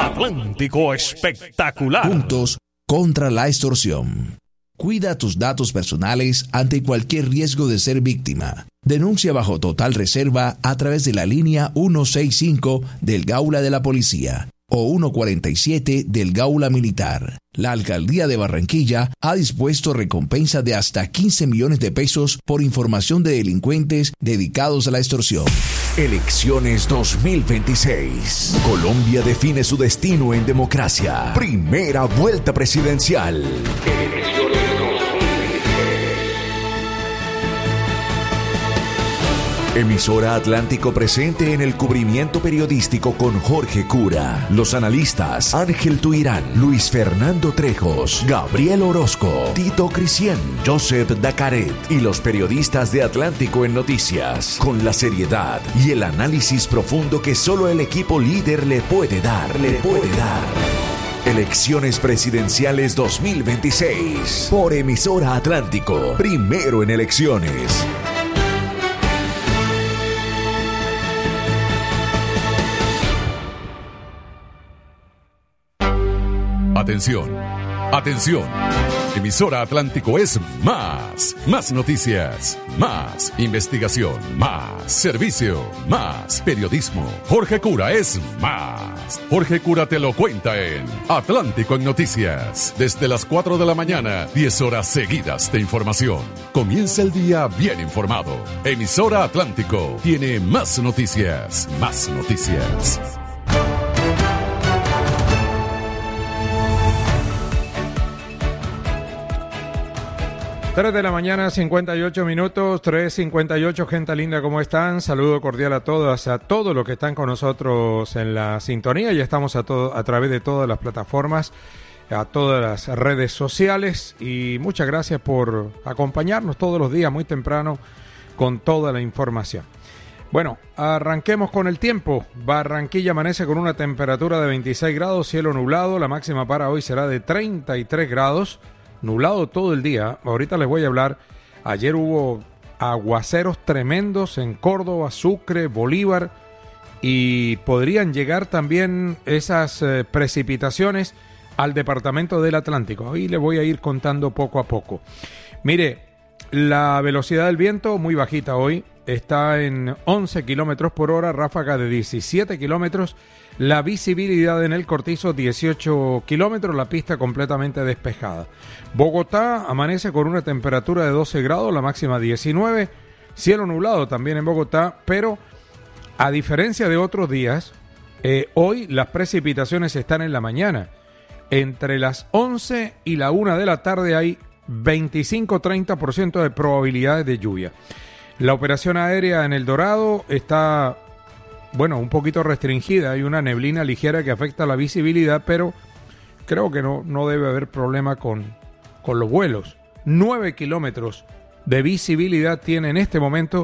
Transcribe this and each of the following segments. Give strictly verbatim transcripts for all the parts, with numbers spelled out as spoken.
Atlántico Espectacular. Juntos contra la extorsión. Cuida tus datos personales ante cualquier riesgo de ser víctima. Denuncia bajo total reserva a través de la línea ciento sesenta y cinco del Gaula de la Policía o ciento cuarenta y siete del Gaula Militar. La Alcaldía de Barranquilla ha dispuesto recompensa de hasta quince millones de pesos por información de delincuentes dedicados a la extorsión. Elecciones dos mil veintiséis. Colombia define su destino en democracia. Primera vuelta presidencial. Emisora Atlántico presente en el cubrimiento periodístico con Jorge Cura. Los analistas Ángel Tuirán, Luis Fernando Trejos, Gabriel Orozco, Tito Cristian, Joseph Dacaret y los periodistas de Atlántico en Noticias. Con la seriedad y el análisis profundo que solo el equipo líder le puede dar. Le puede dar. Elecciones presidenciales dos mil veintiséis. Por Emisora Atlántico. Primero en elecciones. Atención, atención. Emisora Atlántico es más, más noticias, más investigación, más servicio, más periodismo. Jorge Cura es más. Jorge Cura te lo cuenta en Atlántico en Noticias. Desde las cuatro de la mañana, diez horas seguidas de información. Comienza el día bien informado. Emisora Atlántico tiene más noticias, más noticias. tres de la mañana, cincuenta y ocho minutos, tres cincuenta y ocho, gente linda, ¿cómo están? Saludo cordial a todas, a todos los que están con nosotros en la sintonía. Ya estamos a, todo, a través de todas las plataformas, a todas las redes sociales, y muchas gracias por acompañarnos todos los días muy temprano con toda la información. Bueno, arranquemos con el tiempo. Barranquilla amanece con una temperatura de veintiséis grados, cielo nublado, la máxima para hoy será de treinta y tres grados. Nublado todo el día. Ahorita les voy a hablar. Ayer hubo aguaceros tremendos en Córdoba, Sucre, Bolívar, y podrían llegar también esas eh, precipitaciones al departamento del Atlántico. Ahí les voy a ir contando poco a poco. Mire, la velocidad del viento muy bajita hoy. Está en once kilómetros por hora, ráfaga de diecisiete kilómetros. La visibilidad en el Cortizo, dieciocho kilómetros, la pista completamente despejada. Bogotá amanece con una temperatura de doce grados, la máxima diecinueve. Cielo nublado también en Bogotá, pero a diferencia de otros días, eh, hoy las precipitaciones están en la mañana. Entre las once y la una de la tarde hay veinticinco a treinta por ciento de probabilidades de lluvia. La operación aérea en El Dorado está, bueno, un poquito restringida. Hay una neblina ligera que afecta la visibilidad, pero creo que no, no debe haber problema con, con los vuelos. nueve kilómetros de visibilidad tiene en este momento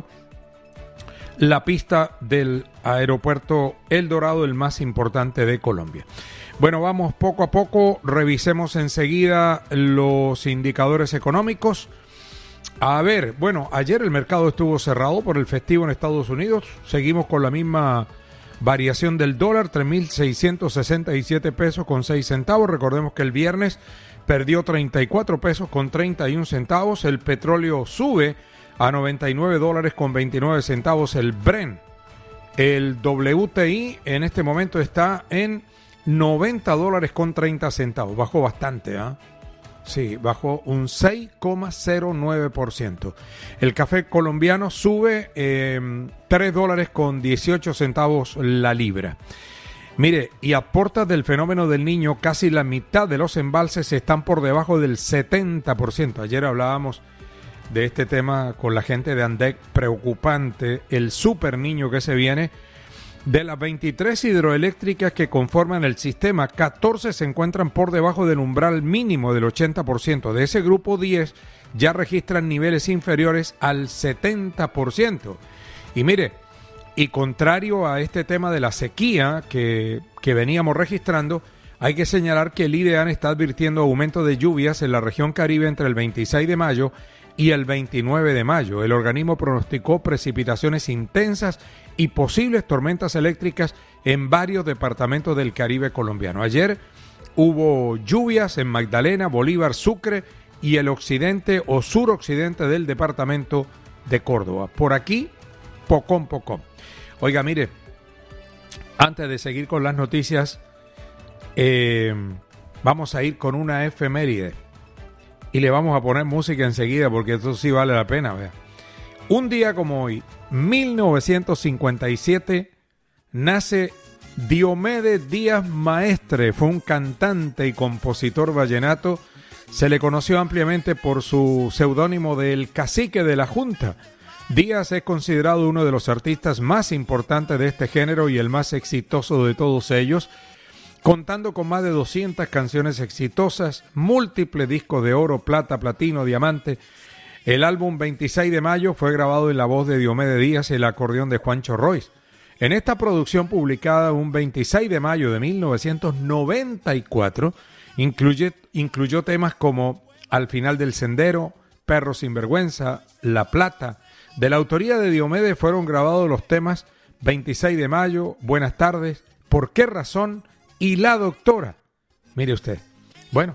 la pista del aeropuerto El Dorado, el más importante de Colombia. Bueno, vamos poco a poco, revisemos enseguida los indicadores económicos. A ver, bueno, ayer el mercado estuvo cerrado por el festivo en Estados Unidos. Seguimos con la misma variación del dólar, tres mil seiscientos sesenta y siete pesos con seis centavos. Recordemos que el viernes perdió treinta y cuatro pesos con treinta y un centavos. El petróleo sube a noventa y nueve dólares con veintinueve centavos el Brent. El W T I en este momento está en noventa dólares con treinta centavos. Bajó bastante, ¿ah? ¿eh? Sí, bajó un seis coma cero nueve por ciento. El café colombiano sube eh, tres dólares con dieciocho centavos la libra. Mire, y a portas del fenómeno del Niño, casi la mitad de los embalses están por debajo del setenta por ciento. Ayer hablábamos de este tema con la gente de ANDEC, preocupante, el super Niño que se viene. De las veintitrés hidroeléctricas que conforman el sistema, catorce se encuentran por debajo del umbral mínimo del ochenta por ciento. De ese grupo, diez ya registran niveles inferiores al setenta por ciento. Y mire, y contrario a este tema de la sequía que, que veníamos registrando, hay que señalar que el IDEAN está advirtiendo aumento de lluvias en la región Caribe entre el veintiséis de mayo y el veintinueve de mayo. El organismo pronosticó precipitaciones intensas y posibles tormentas eléctricas en varios departamentos del Caribe colombiano. Ayer hubo lluvias en Magdalena, Bolívar, Sucre y el occidente o suroccidente del departamento de Córdoba. Por aquí, pocón, pocón. Oiga, mire, antes de seguir con las noticias, eh, vamos a ir con una efeméride. Y le vamos a poner música enseguida porque eso sí vale la pena. Vea. Un día como hoy, mil novecientos cincuenta y siete, nace Diomedes Díaz Maestre. Fue un cantante y compositor vallenato. Se le conoció ampliamente por su seudónimo de El Cacique de la Junta. Díaz es considerado uno de los artistas más importantes de este género y el más exitoso de todos ellos, contando con más de doscientas canciones exitosas, múltiples discos de oro, plata, platino, diamante. El álbum veintiséis de mayo fue grabado en la voz de Diomedes Díaz y el acordeón de Juancho Royce. En esta producción publicada un veintiséis de mayo de mil novecientos noventa y cuatro, incluye, incluyó temas como Al final del sendero, Perro sin vergüenza, La Plata. De la autoría de Diomedes fueron grabados los temas veintiséis de mayo, Buenas tardes, ¿Por qué razón? Y La Doctora. Mire usted. Bueno,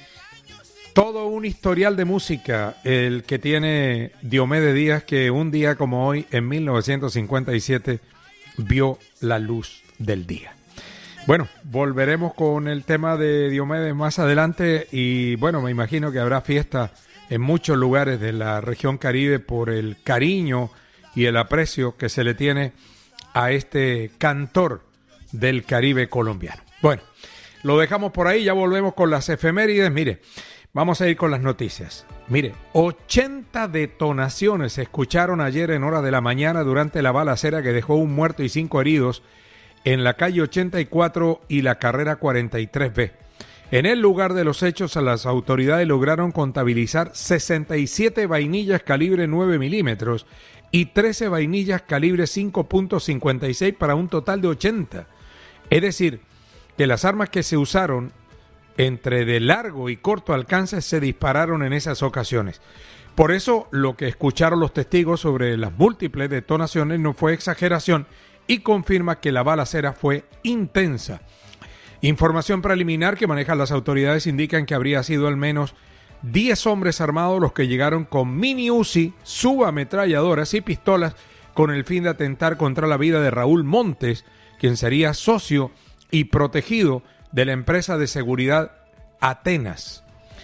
todo un historial de música el que tiene Diomedes Díaz, que un día como hoy, en mil novecientos cincuenta y siete, vio la luz del día. Bueno, volveremos con el tema de Diomedes más adelante y bueno, me imagino que habrá fiesta en muchos lugares de la región Caribe por el cariño y el aprecio que se le tiene a este cantor del Caribe colombiano. Bueno, lo dejamos por ahí, ya volvemos con las efemérides. Mire, vamos a ir con las noticias. Mire, ochenta detonaciones se escucharon ayer en horas de la mañana durante la balacera que dejó un muerto y cinco heridos en la calle ochenta y cuatro y la carrera cuarenta y tres B. En el lugar de los hechos, las autoridades lograron contabilizar sesenta y siete vainillas calibre nueve milímetros y trece vainillas calibre cinco punto cincuenta y seis para un total de ochenta. Es decir, que las armas que se usaron entre de largo y corto alcance se dispararon en esas ocasiones. Por eso, lo que escucharon los testigos sobre las múltiples detonaciones no fue exageración y confirma que la balacera fue intensa. Información preliminar que manejan las autoridades indican que habría sido al menos diez hombres armados los que llegaron con mini Uzi, subametralladoras y pistolas con el fin de atentar contra la vida de Raúl Montes, quien sería socio y protegido de la empresa de seguridad Atenas.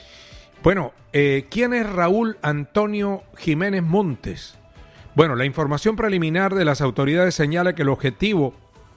Bueno, eh, ¿quién es Raúl Antonio Jiménez Montes? Bueno, la información preliminar de las autoridades señala que el objetivo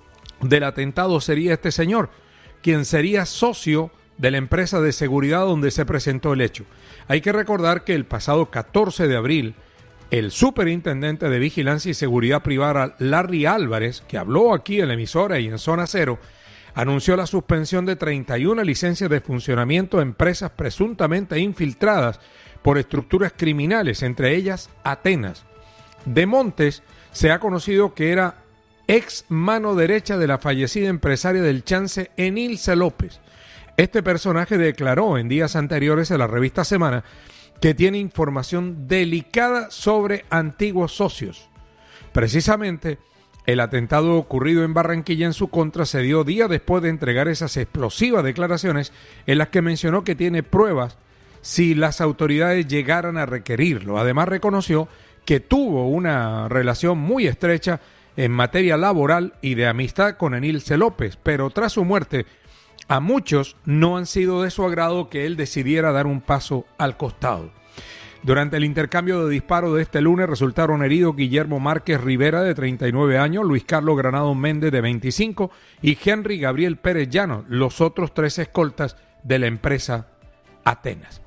del atentado sería este señor, quien sería socio de la empresa de seguridad donde se presentó el hecho. Hay que recordar que el pasado catorce de abril, el superintendente de Vigilancia y Seguridad Privada, Larry Álvarez, que habló aquí en la emisora y en Zona Cero, anunció la suspensión de treinta y una licencias de funcionamiento a empresas presuntamente infiltradas por estructuras criminales, entre ellas Atenas. De Montes se ha conocido que era ex mano derecha de la fallecida empresaria del Chance, Enilce López. Este personaje declaró en días anteriores a la revista Semana que tiene información delicada sobre antiguos socios. Precisamente, el atentado ocurrido en Barranquilla en su contra se dio días después de entregar esas explosivas declaraciones en las que mencionó que tiene pruebas si las autoridades llegaran a requerirlo. Además, reconoció que tuvo una relación muy estrecha en materia laboral y de amistad con Enilce López, pero tras su muerte, a muchos no han sido de su agrado que él decidiera dar un paso al costado. Durante el intercambio de disparos de este lunes resultaron heridos Guillermo Márquez Rivera, de treinta y nueve años, Luis Carlos Granado Méndez, de veinticinco, y Henry Gabriel Pérez Llano, los otros tres escoltas de la empresa Atenas.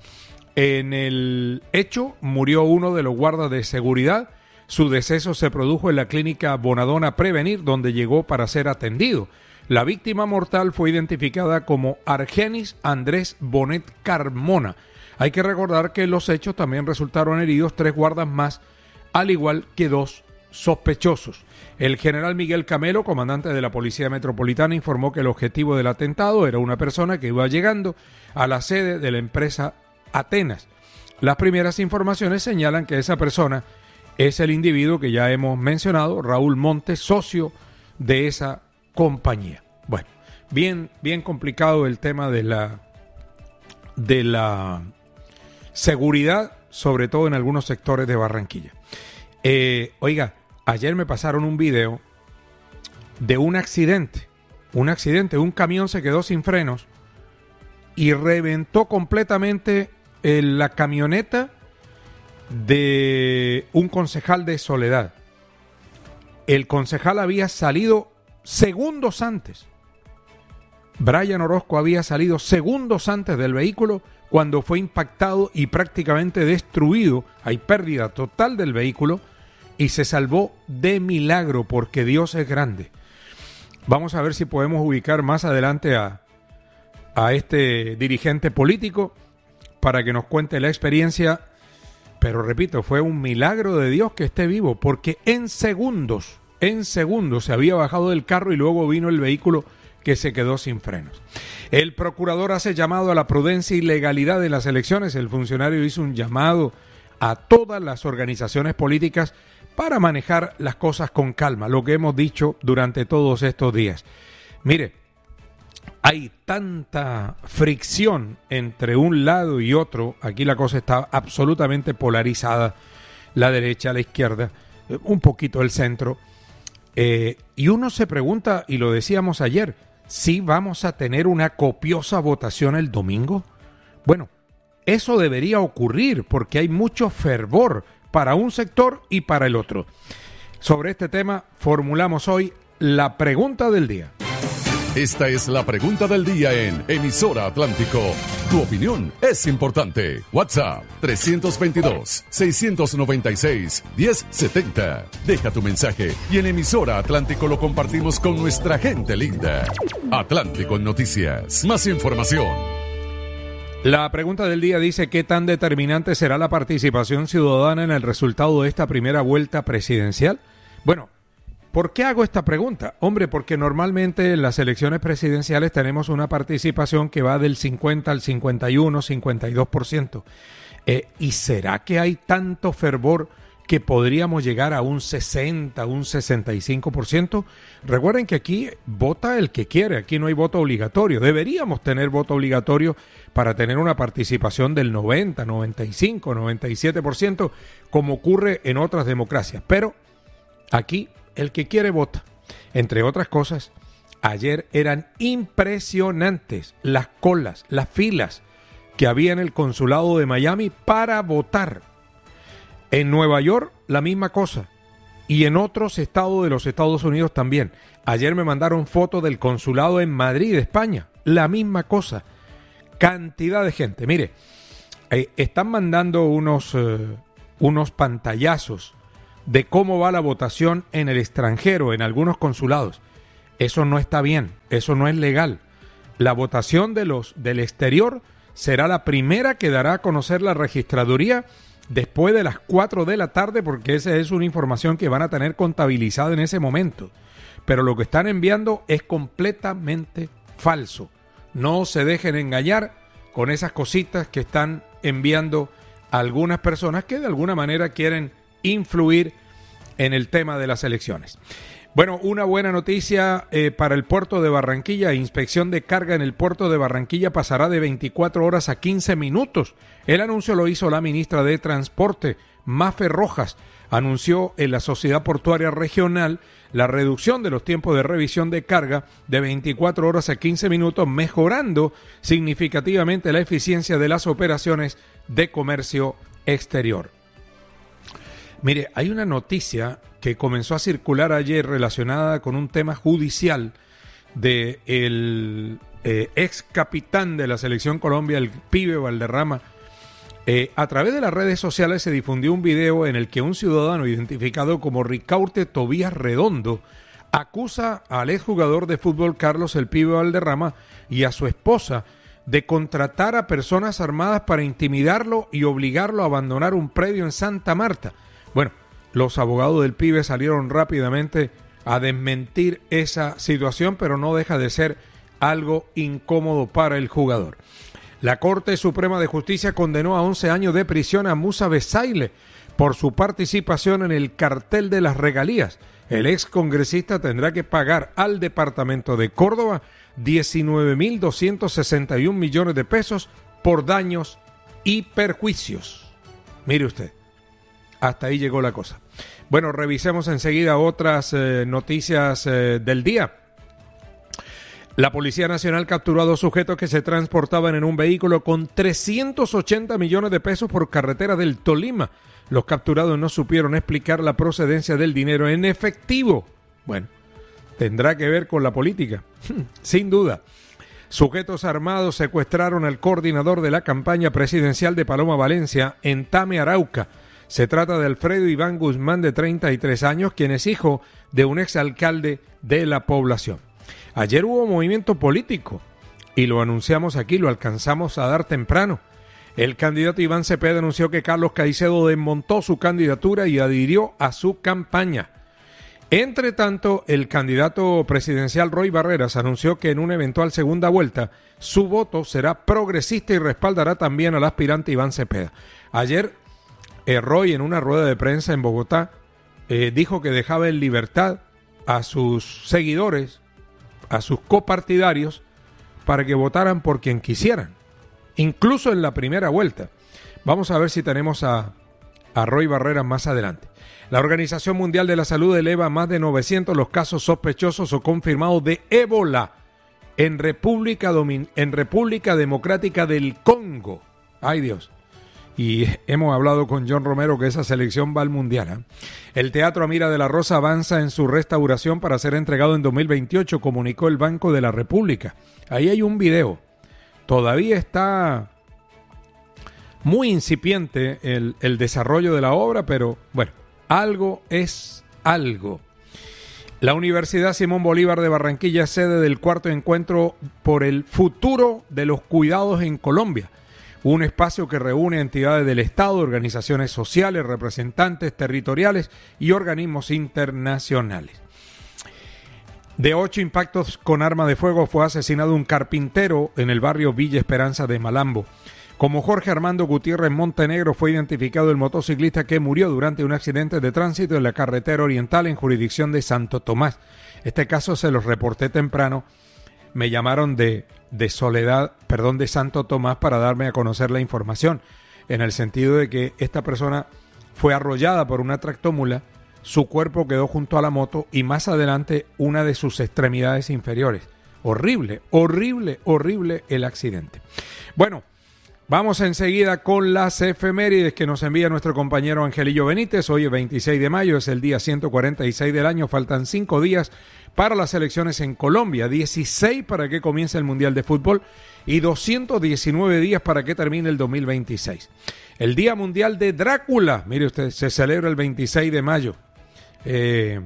En el hecho murió uno de los guardas de seguridad. Su deceso se produjo en la clínica Bonadona Prevenir, donde llegó para ser atendido. La víctima mortal fue identificada como Argenis Andrés Bonet Carmona. Hay que recordar que en los hechos también resultaron heridos tres guardas más, al igual que dos sospechosos. El general Miguel Camelo, comandante de la Policía Metropolitana, informó que el objetivo del atentado era una persona que iba llegando a la sede de la empresa Atenas. Las primeras informaciones señalan que esa persona es el individuo que ya hemos mencionado, Raúl Montes, socio de esa compañía. Bueno, bien, bien complicado el tema de la, de la seguridad, sobre todo en algunos sectores de Barranquilla. Eh, oiga, ayer me pasaron un video de un accidente, un accidente, un camión se quedó sin frenos y reventó completamente eh, la camioneta de un concejal de Soledad. El concejal había salido segundos antes. Brian Orozco había salido segundos antes del vehículo cuando fue impactado y prácticamente destruido. Hay pérdida total del vehículo y se salvó de milagro porque Dios es grande. Vamos a ver si podemos ubicar más adelante a, a este dirigente político para que nos cuente la experiencia. Pero repito, fue un milagro de Dios que esté vivo, porque en segundos, en segundos se había bajado del carro y luego vino el vehículo que se quedó sin frenos. El procurador hace llamado a la prudencia y legalidad de las elecciones. El funcionario hizo un llamado a todas las organizaciones políticas para manejar las cosas con calma, lo que hemos dicho durante todos estos días. Mire, hay tanta fricción entre un lado y otro, aquí la cosa está absolutamente polarizada, la derecha, la izquierda, un poquito el centro, eh, y uno se pregunta, y lo decíamos ayer, ¿si vamos a tener una copiosa votación el domingo? Bueno, eso debería ocurrir porque hay mucho fervor para un sector y para el otro. Sobre este tema formulamos hoy la pregunta del día. Esta es la pregunta del día en Emisora Atlántico. Tu opinión es importante. WhatsApp tres veintidós, seiscientos noventa y seis, diez setenta. Deja tu mensaje y en Emisora Atlántico lo compartimos con nuestra gente linda. Atlántico en Noticias. Más información. La pregunta del día dice: ¿qué tan determinante será la participación ciudadana en el resultado de esta primera vuelta presidencial? Bueno, ¿por qué hago esta pregunta? Hombre, porque normalmente en las elecciones presidenciales tenemos una participación que va del cincuenta al cincuenta y uno, cincuenta y dos por ciento. Eh, ¿Y será que hay tanto fervor que podríamos llegar a un sesenta, un sesenta y cinco por ciento? Recuerden que aquí vota el que quiere, aquí no hay voto obligatorio. Deberíamos tener voto obligatorio para tener una participación del noventa, noventa y cinco, noventa y siete por ciento, como ocurre en otras democracias. Pero aquí el que quiere vota. Entre otras cosas, ayer eran impresionantes las colas, las filas que había en el consulado de Miami para votar. En Nueva York, la misma cosa. Y en otros estados de los Estados Unidos también. Ayer me mandaron fotos del consulado en Madrid, España. La misma cosa. Cantidad de gente. Mire, eh, están mandando unos, eh, unos pantallazos de cómo va la votación en el extranjero, en algunos consulados. Eso no está bien, eso no es legal. La votación de los del exterior será la primera que dará a conocer la registraduría después de las cuatro de la tarde, porque esa es una información que van a tener contabilizada en ese momento. Pero lo que están enviando es completamente falso. No se dejen engañar con esas cositas que están enviando algunas personas que de alguna manera quieren influir en el tema de las elecciones. Bueno, una buena noticia eh, para el puerto de Barranquilla. Inspección de carga en el puerto de Barranquilla pasará de veinticuatro horas a quince minutos. El anuncio lo hizo la ministra de Transporte, Mafe Rojas. Anunció en la Sociedad Portuaria Regional la reducción de los tiempos de revisión de carga de veinticuatro horas a quince minutos, mejorando significativamente la eficiencia de las operaciones de comercio exterior. Mire, hay una noticia que comenzó a circular ayer relacionada con un tema judicial de el eh, ex capitán de la Selección Colombia, el Pibe Valderrama. Eh, a través de las redes sociales se difundió un video en el que un ciudadano identificado como Ricaurte Tobías Redondo acusa al exjugador de fútbol Carlos el Pibe Valderrama y a su esposa de contratar a personas armadas para intimidarlo y obligarlo a abandonar un predio en Santa Marta. Bueno, los abogados del Pibe salieron rápidamente a desmentir esa situación, pero no deja de ser algo incómodo para el jugador. La Corte Suprema de Justicia condenó a once años de prisión a Musa Besaile por su participación en el cartel de las regalías. El ex congresista tendrá que pagar al departamento de Córdoba diecinueve mil doscientos sesenta y un millones de pesos por daños y perjuicios. Mire usted, hasta ahí llegó la cosa. Bueno, revisemos enseguida otras eh, noticias eh, del día. La Policía Nacional capturó a dos sujetos que se transportaban en un vehículo con trescientos ochenta millones de pesos por carretera del Tolima. Los capturados no supieron explicar la procedencia del dinero en efectivo. Bueno, tendrá que ver con la política, sin duda. Sujetos armados secuestraron al coordinador de la campaña presidencial de Paloma Valencia en Tame, Arauca. Se trata de Alfredo Iván Guzmán, de treinta y tres años, quien es hijo de un exalcalde de la población. Ayer hubo movimiento político y lo anunciamos aquí, lo alcanzamos a dar temprano. El candidato Iván Cepeda anunció que Carlos Caicedo desmontó su candidatura y adhirió a su campaña. Entre tanto, el candidato presidencial Roy Barreras anunció que en una eventual segunda vuelta su voto será progresista y respaldará también al aspirante Iván Cepeda. Ayer, eh, Roy, en una rueda de prensa en Bogotá, eh, dijo que dejaba en libertad a sus seguidores, a sus copartidarios, para que votaran por quien quisieran, incluso en la primera vuelta. Vamos a ver si tenemos a, a Roy Barreras más adelante. La Organización Mundial de la Salud eleva a más de novecientos los casos sospechosos o confirmados de ébola en República, Domin- en República Democrática del Congo. ¡Ay, Dios! Y hemos hablado con John Romero que esa selección va al Mundial, ¿eh? El Teatro Amira de la Rosa avanza en su restauración para ser entregado en dos mil veintiocho, comunicó el Banco de la República. Ahí hay un video. Todavía está muy incipiente el, el desarrollo de la obra, pero bueno, algo es algo. La Universidad Simón Bolívar de Barranquilla es sede del cuarto encuentro por el futuro de los cuidados en Colombia. Un espacio que reúne entidades del Estado, organizaciones sociales, representantes territoriales y organismos internacionales. De ocho impactos con arma de fuego fue asesinado un carpintero en el barrio Villa Esperanza de Malambo. Como Jorge Armando Gutiérrez Montenegro fue identificado el motociclista que murió durante un accidente de tránsito en la carretera oriental en jurisdicción de Santo Tomás. Este caso se los reporté temprano. Me llamaron de, de Soledad, perdón, de Santo Tomás para darme a conocer la información, en el sentido de que esta persona fue arrollada por una tractómula, su cuerpo quedó junto a la moto y más adelante una de sus extremidades inferiores. Horrible, horrible, horrible el accidente. Bueno, vamos enseguida con las efemérides que nos envía nuestro compañero Angelillo Benítez. Hoy es veintiséis de mayo, es el día ciento cuarenta y seis del año, faltan cinco días para las elecciones en Colombia, dieciséis para que comience el Mundial de Fútbol y doscientos diecinueve días para que termine el dos mil veintiséis. El Día Mundial de Drácula, mire usted, se celebra el veintiséis de mayo. Eh,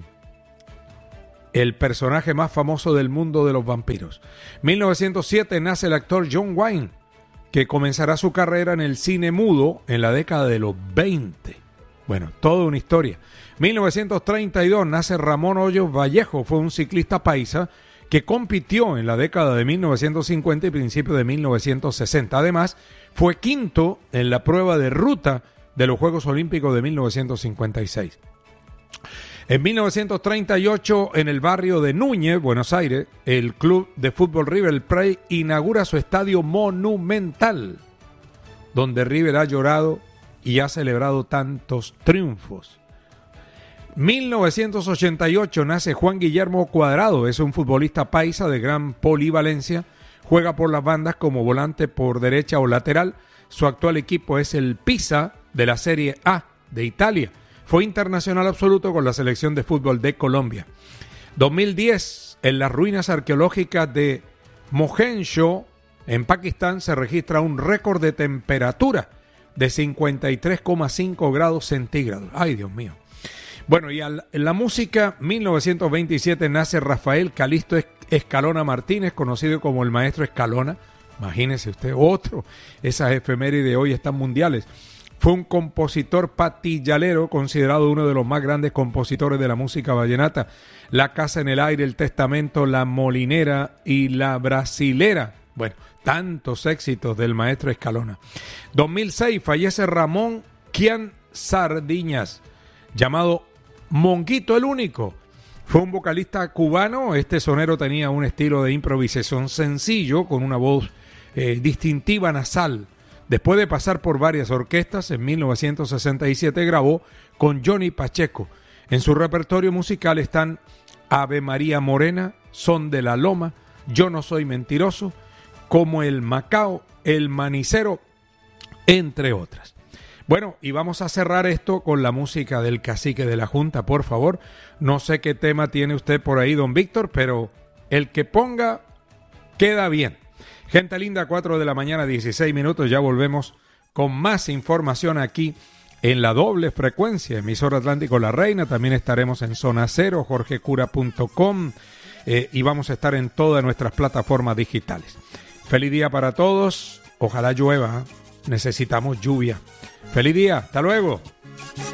el personaje más famoso del mundo de los vampiros. mil novecientos siete nace el actor John Wayne, que comenzará su carrera en el cine mudo en la década de los veinte. Bueno, toda una historia. mil novecientos treinta y dos nace Ramón Hoyos Vallejo, fue un ciclista paisa que compitió en la década de mil novecientos cincuenta y principios de mil novecientos sesenta. Además, fue quinto en la prueba de ruta de los Juegos Olímpicos de mil novecientos cincuenta y seis. En mil novecientos treinta y ocho, en el barrio de Núñez, Buenos Aires, el club de fútbol River Plate inaugura su estadio monumental, donde River ha llorado y ha celebrado tantos triunfos. mil novecientos ochenta y ocho nace Juan Guillermo Cuadrado, es un futbolista paisa de gran polivalencia, juega por las bandas como volante por derecha o lateral. Su actual equipo es el Pisa de la Serie A de Italia. Fue internacional absoluto con la selección de fútbol de Colombia. dos mil diez, en las ruinas arqueológicas de Mohenjo, en Pakistán, se registra un récord de temperatura de cincuenta y tres coma cinco grados centígrados. ¡Ay, Dios mío! Bueno, y en la música, mil novecientos veintisiete nace Rafael Calixto Escalona Martínez, conocido como el Maestro Escalona. Imagínese usted, otro. Esas efemérides de hoy están mundiales. Fue un compositor patillalero, considerado uno de los más grandes compositores de la música vallenata. La Casa en el Aire, El Testamento, La Molinera y La Brasilera. Bueno, tantos éxitos del Maestro Escalona. dos mil seis fallece Ramón Kian Sardiñas, llamado Monguito el Único. Fue un vocalista cubano. Este sonero tenía un estilo de improvisación sencillo, con una voz eh, distintiva nasal. Después de pasar por varias orquestas, en mil novecientos sesenta y siete grabó con Johnny Pacheco. En su repertorio musical están Ave María Morena, Son de la Loma, Yo no soy mentiroso, Como el Macao, El Manicero, entre otras. Bueno, y vamos a cerrar esto con la música del Cacique de la Junta, por favor. No sé qué tema tiene usted por ahí, don Víctor, pero el que ponga queda bien. Gente linda, cuatro de la mañana, dieciséis minutos. Ya volvemos con más información aquí en la doble frecuencia, emisora Atlántico La Reina. También estaremos en Zona Cero, jorge cura punto com, eh, y vamos a estar en todas nuestras plataformas digitales. Feliz día para todos. Ojalá llueva, ¿eh? Necesitamos lluvia. Feliz día, hasta luego.